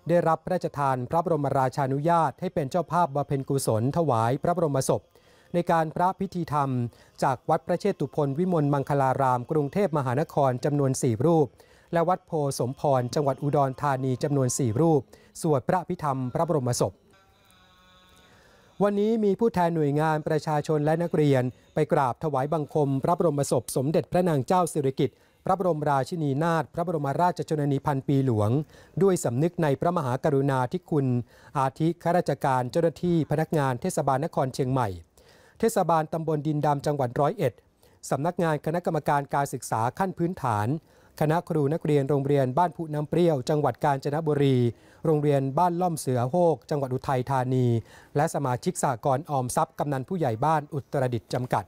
ได้รับพระราชทานพระบรมราชานุญาตให้เป็นเจ้าภาพบำเพ็ญกุศลถวายพระบรมศพในการพระพิธีธรรมจากวัดพระเชตุพนวิมลมังคลารามกรุงเทพมหานครจำนวน4รูปและวัดโพสมพรจังหวัดอุดรธานีจำนวน4รูปสวดพระพิธรรมพระบรมศพวันนี้มีผู้แทนหน่วยงานประชาชนและนักเรียนไปกราบถวายบังคมพระบรมศพสมเด็จพระนางเจ้าสิริกิติ์พระบรมราชินีนาถพระบรมราชชนนีพันปีหลวงด้วยสำนึกในพระมหากรุณาธิคุณอาทิข้าราชการเจ้าหน้าที่พนักงานเทศบาลนครเชียงใหม่เทศบาลตำบลดินดำจังหวัด101สำนักงานคณะกรรมการการศึกษาขั้นพื้นฐานคณะครูนักเรียนโรงเรียนบ้านผู้น้ำเปรี้ยวจังหวัดกาญจนบุรีโรงเรียนบ้านล่อมเสือโฮกจังหวัดอุทัยธานีและสมาชิกสหกรณ์ออมทรัพย์กำนันผู้ใหญ่บ้านอุตรดิตถ์จำกัด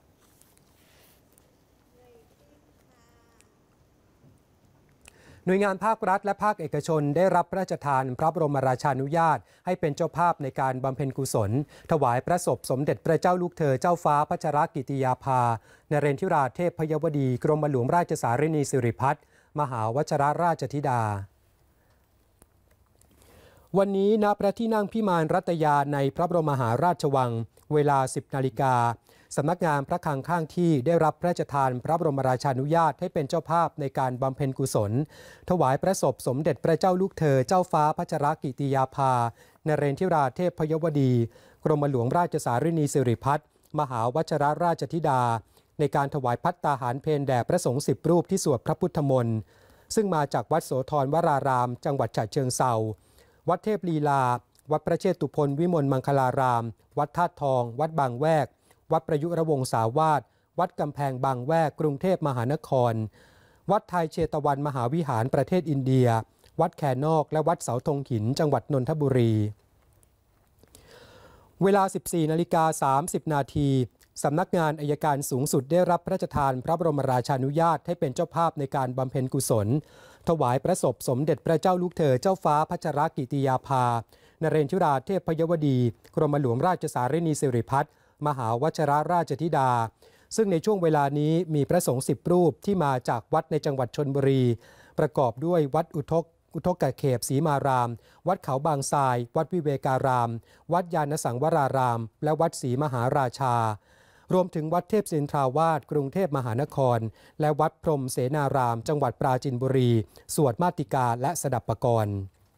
หน่วยงานภาครัฐและภาคเอกชนได้รับพระราชทานพระบรมราชานุญาตให้เป็นเจ้าภาพในการบำเพ็ญกุศลถวายพระศพสมเด็จพระเจ้าลูกเธอเจ้าฟ้าพัชรกิติยาภานเรนทิราเทพพยวดีกรมหลวงราชสารินีสิริพัฒน์มหาวชิรราชธิดาวันนี้ณพระที่นั่งพิมานรัตยาในพระบรมมหาราชวังเวลา 10 นาฬิกาสำนักงานพระคลังข้างที่ได้รับพระราชทานพระบรมราชานุญาตให้เป็นเจ้าภาพในการบำเพ็ญกุศลถวายพระศพสมเด็จพระเจ้าลูกเธอเจ้าฟ้าพัชรกิติยาภานเรนทิราเทพพยวดีกรมหลวงราชสารินีสิริพัฒน์มหาวชิรราชธิดาในการถวายภัตตาหารเพลแด่พระสงฆ์10 รูปที่สวดพระพุทธมนต์ซึ่งมาจากวัดโสธรวรารามจังหวัดฉะเชิงเทราวัดเทพลีลาวัดพระเชตุพนวิมลมังคลารามวัดธาตุทองวัดบางแวกวัดประยุรวงศาวาสวัดกำแพงบางแวกกรุงเทพมหานครวัดไทยเชตวันมหาวิหารประเทศอินเดียวัดแคนอกและวัดเสาธงหินจังหวัดนนทบุรีเวลา 14:30 นาทีสำนักงานอัยการสูงสุดได้รับพระราชทานพระบรมราชานุญาตให้เป็นเจ้าภาพในการบำเพ็ญกุศลถวายพระศพสมเด็จพระเจ้าลูกเธอเจ้าฟ้าพัชรกิติยาภานเรนทิราเทพพยวดีกรมหลวงราชสารินีสิริพัฒน์มหาวชิรราชธิดาซึ่งในช่วงเวลานี้มีพระสงฆ์10 รูปที่มาจากวัดในจังหวัดชลบุรีประกอบด้วยวัดอุทกเขปศรีมารามวัดเขาบางทรายวัดวิเวการามวัดยานสังวรารามและวัดศรีมหาราชารวมถึงวัดเทพศินทราวาสกรุงเทพมหานครและวัดพรหมเสนารามจังหวัดปราจีนบุรีสวดมาติกาและสดับปกรณ์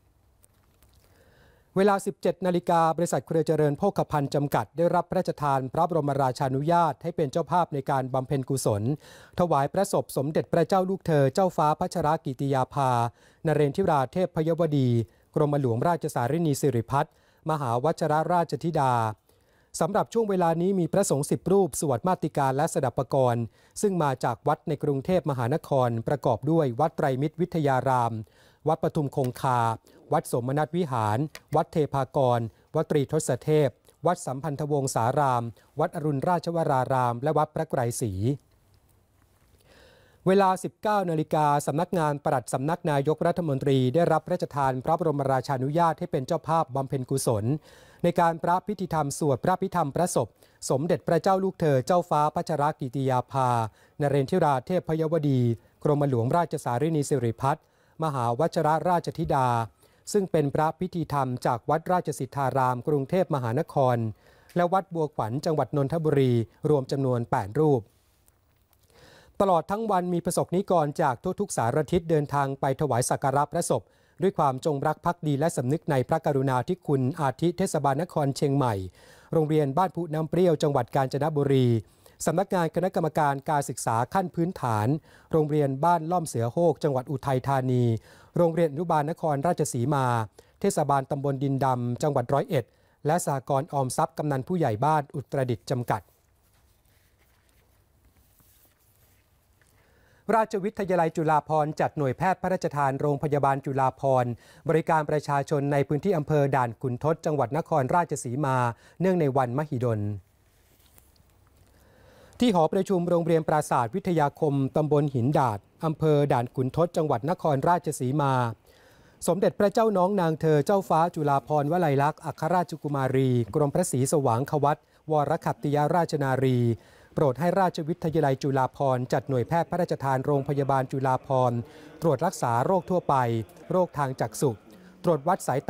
เวลา 17 นาฬิกาบริษัทเครือเจริญโภคภัณฑ์จำกัดได้รับพระราชทานพระบรมราชานุญาตให้เป็นเจ้าภาพในการบำเพ็ญกุศลถวายพระศพสมเด็จพระเจ้าลูกเธอเจ้าฟ้าพัชรกิติยาภานเรนทิราเทพพยวดีกรมหลวงราชสารินีสิริพัฒน์มหาวชิรราชธิดาสำหรับช่วงเวลานี้มีพระสงฆ์10 รูปสวดมาติกาและสดับปกรณ์ซึ่งมาจากวัดในกรุงเทพมหานครประกอบด้วยวัดไตรมิตรวิทยารามวัดปทุมคงคาวัดสมนัตวิหารวัดเทพากรวัดตรีทศเทพวัดสัมพันธวงศารามวัดอรุณราชวรารามและวัดพระไกรศรีเวลา 19 นาฬิกาสำนักงานปลัดสำนักนายกรัฐมนตรีได้รับพระราชทานพระบรมราชานุญาตให้เป็นเจ้าภาพบำเพ็ญกุศลในการพระพิธีธรรมสวดพระพิธรรมพระศพสมเด็จพระเจ้าลูกเธอเจ้าฟ้าพัชรกิติยาภานเรนทิราเทพพยวดีกรมหลวงราชสารินีสิริพัฒน์มหาวชิรราชธิดาซึ่งเป็นพระพิธีธรรมจากวัดราชสิทธารามกรุงเทพมหานครและวัดบัวขวัญจังหวัดนนทบุรีรวมจำนวน 8 รูปตลอดทั้งวันมีประสบนิกรจากทั่วทุกสารทิศเดินทางไปถวายสักการะพระศพด้วยความจงรักภักดีและสำนึกในพระกรุณาธิคุณอาทิเทศบาลนครเชียงใหม่โรงเรียนบ้านผู้น้ำเปรี้ยวจังหวัดกาญจนบุรีสำนักงานคณะกรรมการการศึกษาขั้นพื้นฐานโรงเรียนบ้านล่อมเสือโฮกจังหวัดอุทัยธานีโรงเรียนอนุบาลนครราชสีมาเทศบาลตำบลดินดำจังหวัด101และสหกรณ์ออมทรัพย์กำนันผู้ใหญ่บ้านอุตรดิตถ์จำกัดราชวิทยาลัยจุฬาภรณ์จัดหน่วยแพทย์พระราชทานโรงพยาบาลจุฬาภรณ์บริการประชาชนในพื้นที่อำเภอด่านขุนทดจังหวัดนครราชสีมาเนื่องในวันมหิดลที่หอประชุมโรงเรียนปราสาทวิทยาคมตำบลหินดาดอำเภอด่านขุนทดจังหวัดนครราชสีมาสมเด็จพระเจ้าน้องนางเธอเจ้าฟ้าจุฬาภรณ์วลัยลักษณ์อัครราชกุมารีกรมพระศรีสว่างควัตวรขัตติยราชนารีโปรดให้ราชวิทยาลัยจุฬาภรณ์จัดหน่วยแพทย์พระราชทานโรงพยาบาลจุฬาภรณ์ตรวจรักษาโรคทั่วไปโรคทางจักษุตรวจวัดสายตา